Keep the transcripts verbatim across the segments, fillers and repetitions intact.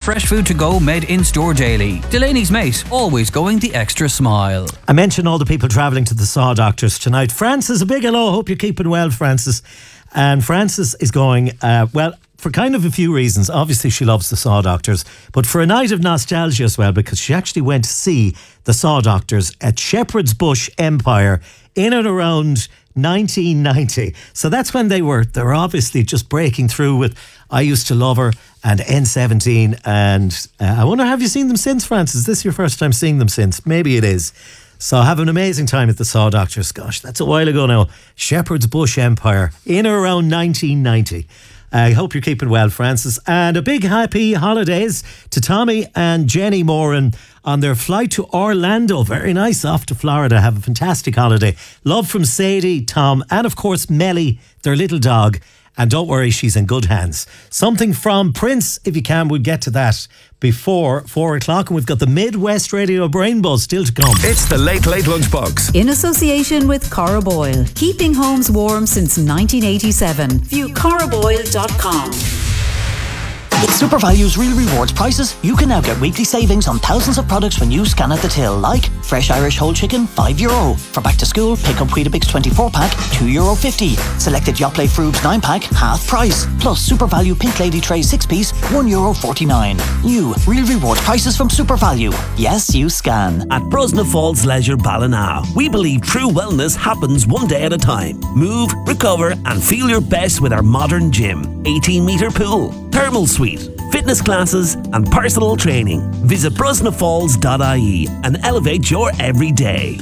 fresh food to go made in store daily. Delaney's Mate, always going the extra smile. I mentioned all the people travelling to the Saw Doctors tonight. Francis, a big hello. Hope you're keeping well, Francis. And Francis is going, uh, well, for kind of a few reasons. Obviously, she loves the Saw Doctors, but for a night of nostalgia as well, because she actually went to see the Saw Doctors at Shepherd's Bush Empire in and around nineteen ninety. So that's when they were, they were obviously just breaking through with I Used to Love Her and N seventeen. And uh, I wonder, have you seen them since, Francis? Is this your first time seeing them since? Maybe it is. So have an amazing time at the Saw Doctors. Gosh, that's a while ago now. Shepherd's Bush Empire in or around nineteen ninety. I hope you're keeping well, Francis. And a big happy holidays to Tommy and Jenny Moran on their flight to Orlando. Very nice, off to Florida. Have a fantastic holiday. Love from Sadie, Tom, and of course Melly, their little dog. And don't worry, she's in good hands. Something from Prince, if you can, we'll get to that before four o'clock. And we've got the Midwest Radio Brain Buzz still to come. It's the Late Late Lunchbox. In association with Cora Boyle. Keeping homes warm since nineteen eighty-seven. View cora boyle dot com. With SuperValue's Real Rewards prices, you can now get weekly savings on thousands of products when you scan at the till, like fresh Irish whole chicken, five euro. For back to school, pick up Weetabix twenty-four pack, two euro fifty. Selected Yoplait Frubes nine pack, half price. Plus SuperValue Pink Lady Tray six piece, one euro forty-nine. New Real Rewards prices from SuperValue. Yes, you scan. At Brosna Falls Leisure Ballina, we believe true wellness happens one day at a time. Move, recover and feel your best with our modern gym, eighteen metre pool, thermal suite, fitness classes and personal training. Visit brosna falls dot I E and elevate your everyday.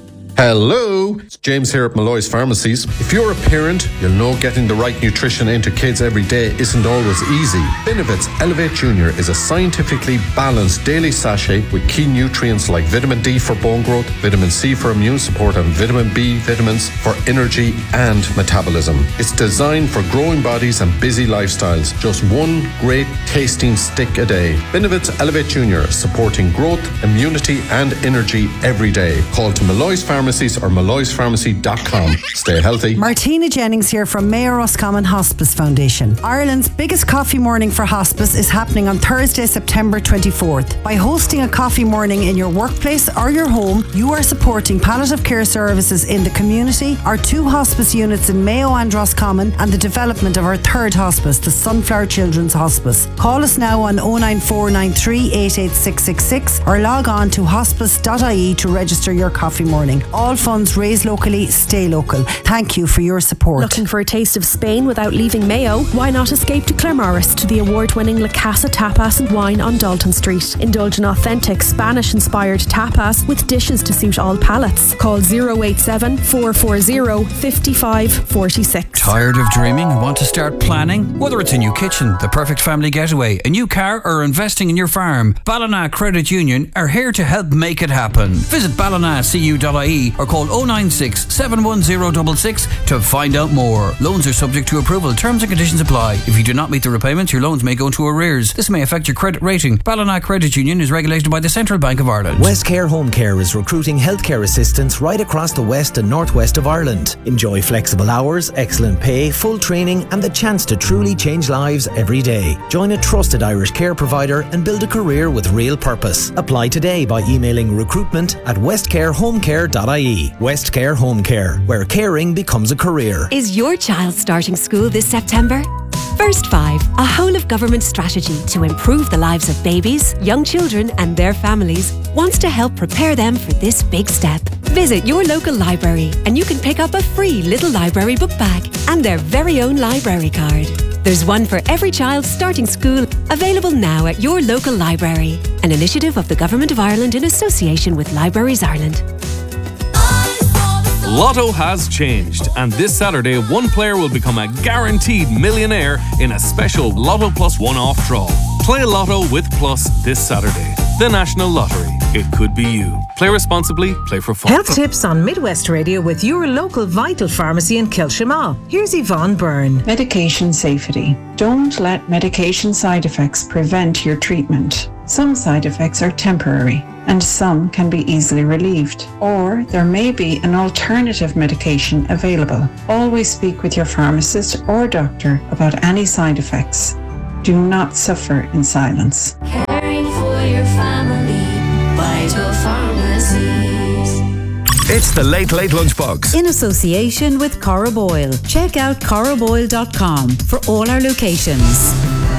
Hello, it's James here at Malloy's Pharmacies. If you're a parent, you'll know getting the right nutrition into kids every day isn't always easy. Benevit's Elevate Junior is a scientifically balanced daily sachet with key nutrients like vitamin D for bone growth, vitamin C for immune support, and vitamin B vitamins for energy and metabolism. It's designed for growing bodies and busy lifestyles. Just one great tasting stick a day. Benevit's Elevate Junior, supporting growth, immunity, and energy every day. Call to Malloy's Pharmacies or malloys pharmacy dot com. Stay healthy. Martina Jennings here from Mayor Roscommon Hospice Foundation. Ireland's biggest coffee morning for hospice is happening on Thursday, September twenty-fourth. By hosting a coffee morning in your workplace or your home, you are supporting palliative care services in the community, our two hospice units in Mayo and Roscommon, and the development of our third hospice, the Sunflower Children's Hospice. Call us now on oh nine four nine three eight eight six six six or log on to hospice dot I E to register your coffee morning. All funds raised locally, stay local. Thank you for your support. Looking for a taste of Spain without leaving Mayo? Why not escape to Claremorris to the award-winning La Casa Tapas and Wine on Dalton Street? Indulge in authentic Spanish-inspired tapas with dishes to suit all palates. Call oh eight seven, four four zero, five five four six. Tired of dreaming and want to start planning? Whether it's a new kitchen, the perfect family getaway, a new car, or investing in your farm, Ballina Credit Union are here to help make it happen. Visit ballina c u dot I E or call oh nine six, seven one zero six six to find out more. Loans are subject to approval. Terms and conditions apply. If you do not meet the repayments, your loans may go into arrears. This may affect your credit rating. Ballina Credit Union is regulated by the Central Bank of Ireland. Westcare Home Care is recruiting healthcare assistants right across the west and northwest of Ireland. Enjoy flexible hours, excellent pay, full training and the chance to truly change lives every day. Join a trusted Irish care provider and build a career with real purpose. Apply today by emailing recruitment at westcare home care dot I E. Westcare Home Care, where caring becomes a career. Is your child starting school this September? First Five, a whole-of-government strategy to improve the lives of babies, young children and their families, wants to help prepare them for this big step. Visit your local library and you can pick up a free Little Library book bag and their very own library card. There's one for every child starting school, available now at your local library. An initiative of the Government of Ireland in association with Libraries Ireland. Lotto has changed, and this Saturday, one player will become a guaranteed millionaire in a special Lotto Plus one-off draw. Play Lotto with Plus this Saturday. The National Lottery. It could be you. Play responsibly, play for fun. Health tips on Midwest Radio with your local Vital Pharmacy in Kilshima. Here's Yvonne Byrne. Medication safety. Don't let medication side effects prevent your treatment. Some side effects are temporary and some can be easily relieved, or there may be an alternative medication available. Always speak with your pharmacist or doctor about any side effects. Do not suffer in silence. It's the Late Late Lunchbox. In association with Corra Boyle. Check out corra boyle dot com for all our locations.